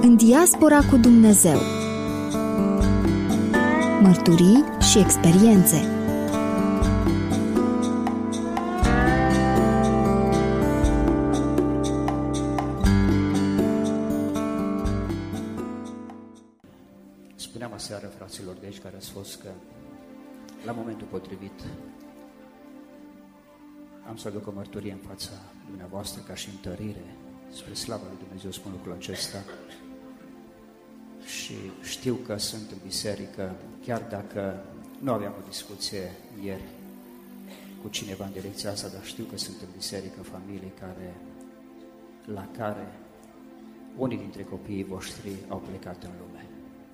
În diaspora cu Dumnezeu. Mărturii și experiențe. Spuneam aseară fraților de aici care ați fost că la momentul potrivit am să aduc o mărturie în fața dumneavoastră ca și întărire. Spre slava lui Dumnezeu spun lucrul acesta și știu că sunt în biserică, chiar dacă nu aveam o discuție ieri cu cineva în direcția asta, dar știu că sunt în biserică familii la care unii dintre copiii voștri au plecat în lume.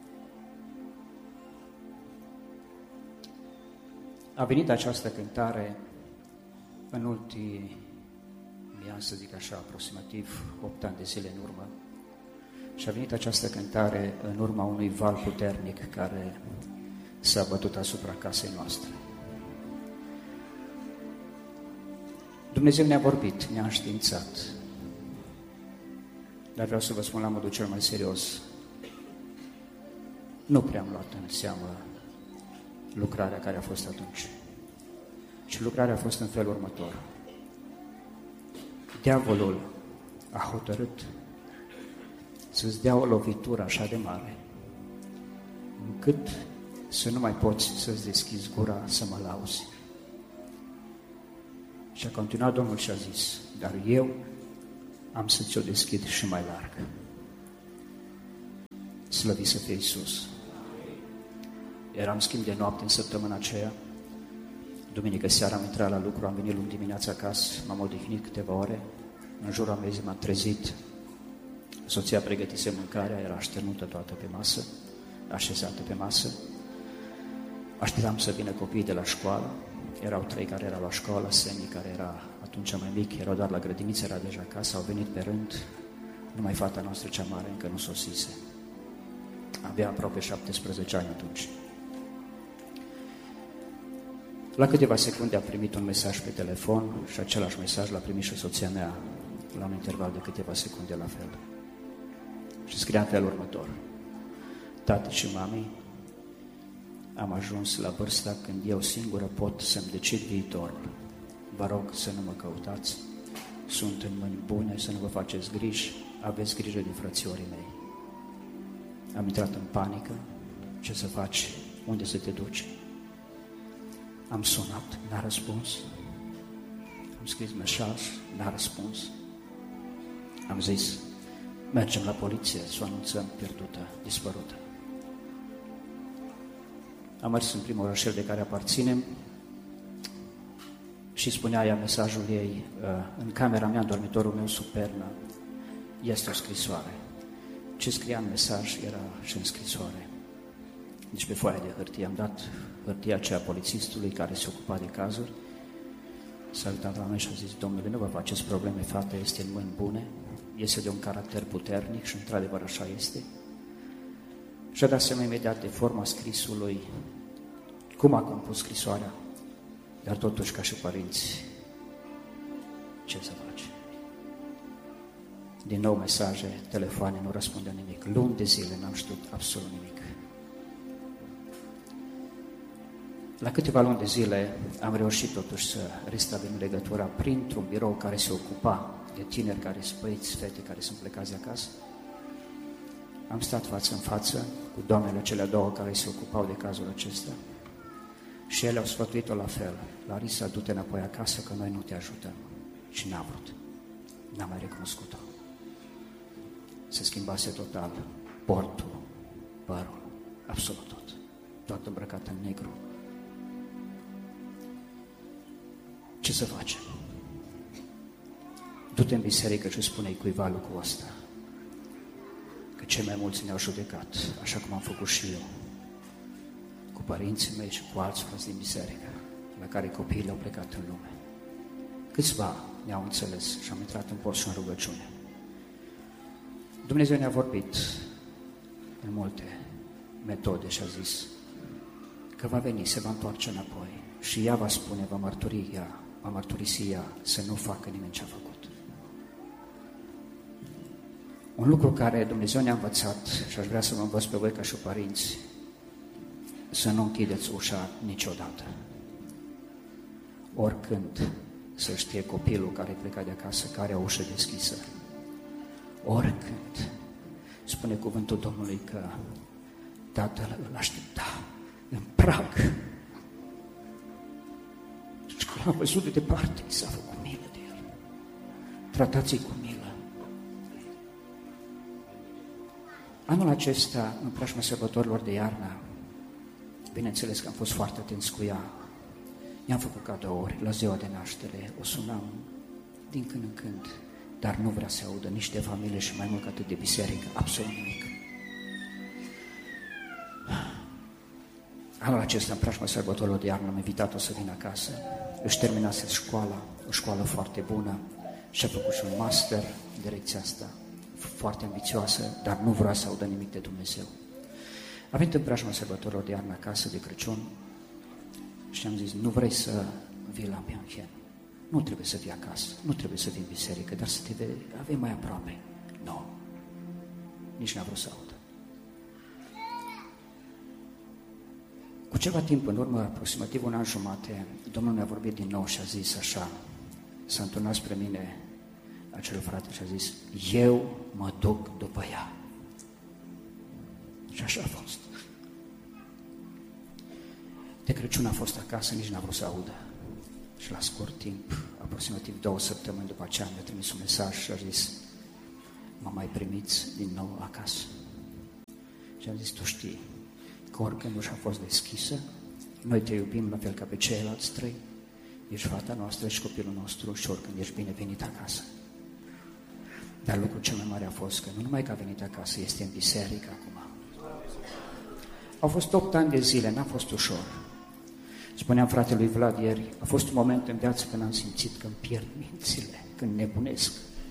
A venit această cântare în ultimii ani, să zic așa, aproximativ 8 ani de zile în urmă, și a venit această cântare în urma unui val puternic care s-a bătut asupra casei noastre. Dumnezeu ne-a vorbit, ne-a înștiințat, dar vreau să vă spun la modul cel mai serios, nu prea am luat în seamă lucrarea care a fost atunci. Și lucrarea a fost în felul următor. Diavolul a hotărât să-ți dea o lovitură așa de mare, încât să nu mai poți să-ți deschizi gura să mă lauzi. Și a continuat Domnul și a zis, dar eu am să ți-o deschid și mai larg. Slăvit să fie Iisus. Eram schimb de noapte în săptămâna aceea. Duminică seara am intrat la lucru, am venit luni dimineața acasă, m-am odihnit câteva ore. În jurul amiezii m-am trezit. Soția pregătise mâncarea, era așternută toată pe masă, așezată pe masă. Așteptam să vină copiii de la școală. Erau 3 care erau la școală, Semi, care era atunci mai mic, erau doar la grădiniță, era deja acasă, au venit pe rând. Numai fata noastră cea mare încă nu sosise. Avea aproape 17 ani atunci. La câteva secunde a primit un mesaj pe telefon și același mesaj l-a primit și soția mea la un interval de câteva secunde la fel. Și scria în felul următor. Tati și mami, am ajuns la vârsta când eu singură pot să-mi decid viitorul. Vă rog să nu mă căutați, sunt în mâini bune, să nu vă faceți griji, aveți grijă de frățiorii mei. Am intrat în panică, ce să faci, unde să te duci? Am sunat, n-a răspuns. Am scris mesaj, n-a răspuns. Am zis, mergem la poliție, să o anunțăm pierdută, dispărută. Am mers în primul orășel de care aparținem și spunea ea mesajul ei, în camera mea, în dormitorul meu sub pernă, este o scrisoare. Ce scria în mesaj era și în scrisoare. Deci pe foaia de hârtie am dat hârtia aceea polițistului care se ocupa de cazuri. S-a uitat la noi și a zis, domnule, nu vă faceți probleme, fata este în mâini bune, este de un caracter puternic și într-adevăr așa este. Și a dat seama imediat de forma scrisului, cum a compus scrisoarea, dar totuși ca și părinți, ce să faci? Din nou mesaje, telefoane, nu răspundea nimic. Luni de zile n-am știut absolut nimic. La câteva luni de zile am reușit totuși să restabilim legătura printr-un birou care se ocupa de tineri care sunt băieți, fete care sunt plecați de acasă. Am stat față în față cu doamnele cele două care se ocupau de cazul acesta și ele au sfătuit-o la fel. Larisa, du-te înapoi acasă că noi nu te ajutăm. Și n-a vrut. N-am mai recunoscut-o. Se schimbase total portul, părul, absolut tot. Tot îmbrăcat în negru. Ce să facem? Du-te în biserică și spune-i cuiva lucrul ăsta. Că cei mai mulți ne-au judecat, așa cum am făcut și eu, cu părinții mei și cu alți frați din biserică, la care copiii au plecat în lume. Câțiva ne-au înțeles și am intrat în post și în rugăciune. Dumnezeu ne-a vorbit în multe metode și a zis că va veni, se va întoarce înapoi și ea va spune, va mărturisi ea să nu facă nimeni ce a făcut. Un lucru care Dumnezeu ne-a învățat și aș vrea să vă învăț pe voi ca și părinți, să nu închideți ușa niciodată. Oricând să știe copilul care pleca de acasă, care are o ușă deschisă. Oricând. Spune cuvântul Domnului că tatăl îl aștepta în prag. Și când l-a văzut de departe, i s-a făcut milă de el. Tratați-i cu milă. Anul acesta, în preajma sărbătorilor de iarnă, bineînțeles că am fost foarte atenți cu ea. I-am făcut cadouri la ziua de naștere, o sunam din când în când, dar nu vrea să audă nici de familie și mai mult ca atât de biserică, absolut nimic. Anul acesta, în preajma sărbătorilor de iarnă, am invitat-o să vină acasă. Își terminase școala, o școală foarte bună și a făcut și un master în direcția asta, foarte ambițioasă, dar nu vrea să audă nimic de Dumnezeu. A venit în preajma sărbătorilor de iarnă acasă, de Crăciun, și am zis, nu vrei să vii la Bianchen? Nu trebuie să vii acasă, nu trebuie să vii în biserică, dar să te avem mai aproape. Nu, nici n-a vrut să audă. Cu ceva timp în urmă, aproximativ un an jumate, Domnul ne-a vorbit din nou și a zis așa, s-a întâlnit spre mine acel frate și a zis, eu mă duc după ea. Și așa a fost. De Crăciun a fost acasă, nici n-a vrut să audă. Și la scurt timp, aproximativ 2 săptămâni după aceea, mi-a trimis un mesaj și a zis, mă mai primiți din nou acasă? Și a zis, tu știi că oricând ușa a fost deschisă, noi te iubim la fel ca pe ceilalți 3, ești fata noastră și copilul nostru și oricând ești binevenit acasă. Dar lucrul cel mai mare a fost că nu numai că a venit acasă, este în biserică acum. Au fost 8 ani de zile, n-a fost ușor. Spuneam fratelui Vlad ieri, a fost un moment în viață când am simțit că îmi pierd mințile, când nebunesc.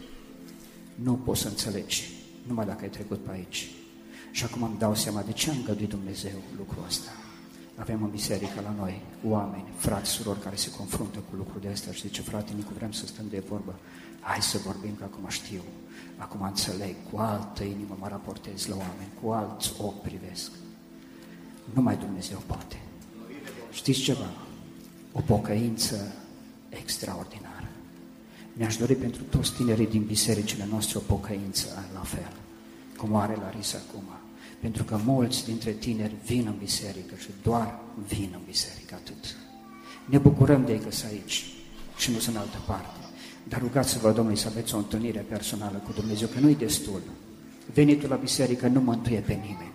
Nu poți să înțelegi, numai dacă ai trecut pe aici. Și acum îmi dau seama de ce a îngăduit Dumnezeu lucrul ăsta. Avem în biserică la noi oameni, frați, surori care se confruntă cu lucrul de astea și zice, frate, Nicu, vrem să stăm de vorbă. Hai să vorbim, că acum știu, acum înțeleg, cu altă inimă mă raportez la oameni, cu alți ochi privesc. Numai Dumnezeu poate. Știți ceva? O pocăință extraordinară. Mi-aș dori pentru toți tinerii din bisericile noastre o pocăință la fel, cum are Larisa acum. Pentru că mulți dintre tineri vin în biserică și doar vin în biserică, atât. Ne bucurăm de ei că sunt aici și nu sunt în altă parte. Dar rugați-vă, Domnului, să aveți o întâlnire personală cu Dumnezeu, că nu-i destul. Venitul la biserică nu mântuie pe nimeni.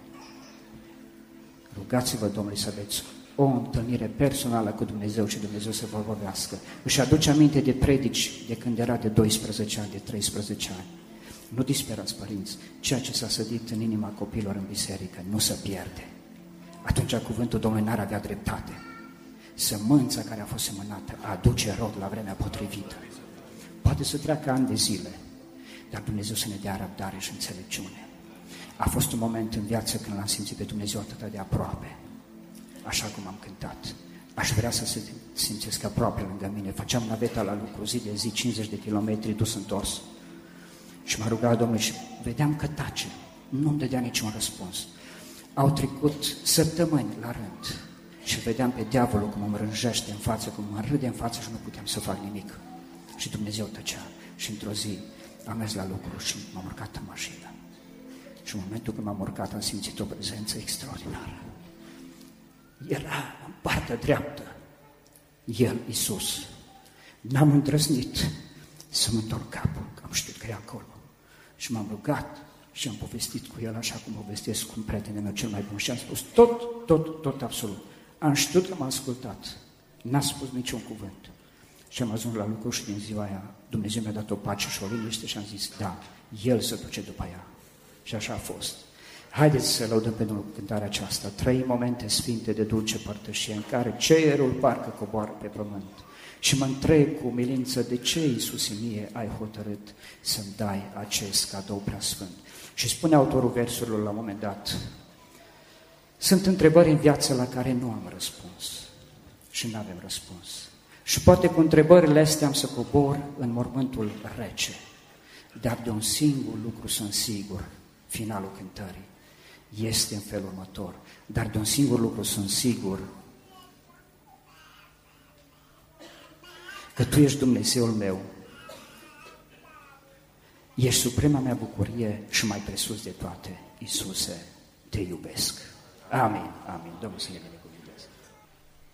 Rugați-vă, Domnului, să aveți o întâlnire personală cu Dumnezeu și Dumnezeu să vă vorbească. Își aduce aminte de predici de când era de 12 ani, de 13 ani. Nu disperați, părinți, ceea ce s-a sădit în inima copiilor în biserică nu se pierde. Atunci cuvântul Domnului n-ar avea dreptate. Sămânța care a fost semănată aduce rod la vremea potrivită. Poate să treacă ani de zile, dar Dumnezeu să ne dea răbdare și înțelepciune. A fost un moment în viață când l-am simțit pe Dumnezeu atât de aproape, așa cum am cântat. Aș vrea să se simțesc aproape lângă mine. Făceam naveta la lucru zi de zi, 50 de kilometri, dus întors. Și m-a rugat Domnul și vedeam că tace. Nu-mi dădea niciun răspuns. Au trecut săptămâni la rând și vedeam pe diavolul cum îmi rânjește în față, cum mă râde în față și nu puteam să fac nimic. Și Dumnezeu tăcea. Și într-o zi am mers la lucru și m-am urcat în mașină. Și în momentul când m-am urcat am simțit o prezență extraordinară. Era în partea dreaptă El, Iisus. N-am îndrăznit să-mi întorc capul, că am știut că e acolo. Și m-am rugat și am povestit cu El așa cum povestesc cu un prietenul meu cel mai bun. Și am spus tot absolut. Am știut că m-a ascultat. N-a spus niciun cuvânt. Și am ajuns la lucru și din ziua aia Dumnezeu mi-a dat o pace și o liniște și am zis, da, El se duce după ea. Și așa a fost. Haideți să lăudăm pe Domnul cu cântarea aceasta. 3 momente sfinte de dulce părtășie în care cerul parcă coboară pe pământ. Și mă întreb cu umilință de ce, Iisuse mie, ai hotărât să-mi dai acest cadou preasfânt. Și spune autorul versurilor la un moment dat, sunt întrebări în viață la care nu am răspuns și nu avem răspuns. Și poate cu întrebările astea am să cobor în mormântul rece, Dar de un singur lucru sunt sigur, finalul cântării, este în felul următor. Dar de un singur lucru sunt sigur, că Tu ești Dumnezeul meu, ești suprema mea bucurie și mai presus de toate, Iisuse, Te iubesc. Amin, amin. Domnul să ne binecuvânteze.